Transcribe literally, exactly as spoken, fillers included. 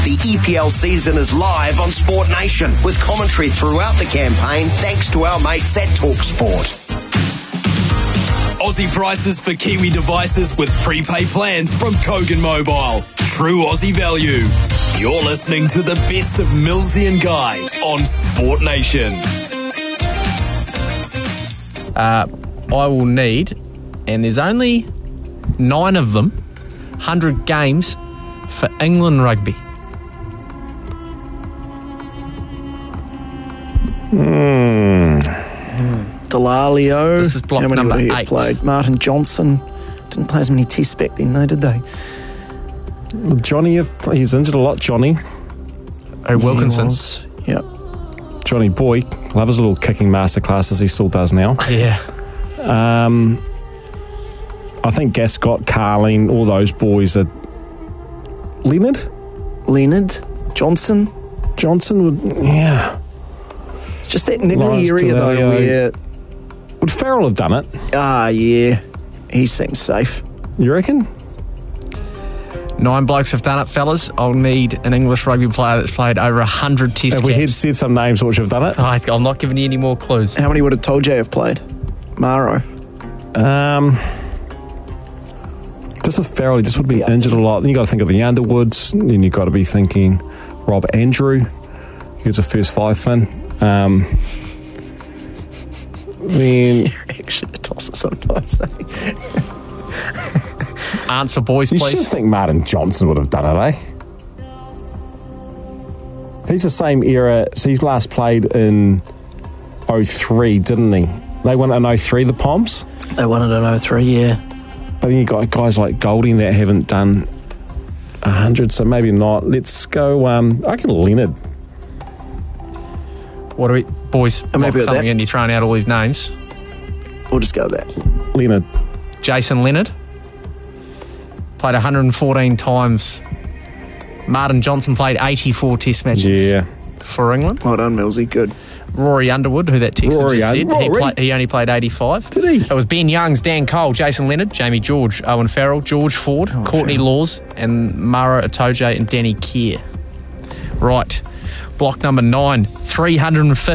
The E P L season is live on Sport Nation with commentary throughout the campaign thanks to our mates at TalkSport. Aussie prices for Kiwi devices with prepaid plans from Kogan Mobile. True Aussie value. You're listening to the best of Millsy and Guy on Sport Nation. Uh, I will need, and there's only nine of them, one hundred games for England rugby. Hmm. Delalio. This is block How many number would he have eight. played? Martin Johnson. Didn't play as many tests back then, though, did they? Well, Johnny, he's injured a lot, Johnny. Oh, Wilkinson. Yep. Johnny Boy. Love his little kicking masterclass as he still does now. Yeah. Um, I think Gascott, Carling, all those boys are... Leonard? Leonard. Johnson. Johnson would... Yeah. Just that niggly Lawrence area, though, Delalio. where... Would Farrell have done it? Ah, yeah. He seems safe. You reckon? Nine blokes have done it, fellas. I'll need an English rugby player that's played over one hundred test Have we had caps. said some names which have done it? I, I'm not giving you any more clues. How many would have told you have played? Maro. Um, just with Farrell, he just would be injured a lot. Then you got to think of the Underwoods. Then you got to be thinking Rob Andrew. He was a first five fin. Um, then You're actually a tosser sometimes, eh? Answer, boys, you please. should think Martin Johnson would have done it, eh? He's the same era. So he last played in oh three, didn't he? They won in oh three, the Poms. They won it in oh three, yeah. But then you got guys like Golding that haven't done one hundred, so maybe not. Let's go, um, I reckon Leonard. What do we... Boys, I'm happy lock with something that. in. You're throwing out all these names. We'll just go with that. Leonard. Jason Leonard. Played one hundred fourteen times. Martin Johnson played eighty-four test matches Yeah. for England. Well done, Millsy. Good. Rory Underwood, who that texter Rory just said, Un- he, Rory. play, he only played eighty-five. Did he? It was Ben Youngs, Dan Cole, Jason Leonard, Jamie George, Owen Farrell, George Ford, Oh, Courtney Farrell. Laws, and Mara Atoje and Danny Keir. Right. Block number nine, three hundred fifty.